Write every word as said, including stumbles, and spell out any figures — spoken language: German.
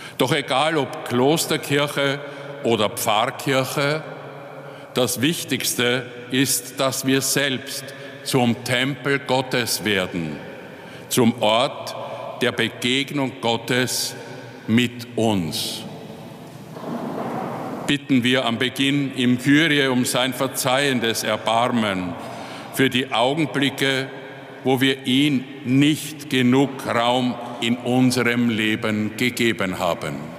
Doch egal ob Klosterkirche oder Pfarrkirche, das Wichtigste ist, dass wir selbst zum Tempel Gottes werden, zum Ort der Begegnung Gottes mit uns. Bitten wir am Beginn im Kyrie um sein verzeihendes Erbarmen für die Augenblicke, wo wir ihm nicht genug Raum in unserem Leben gegeben haben.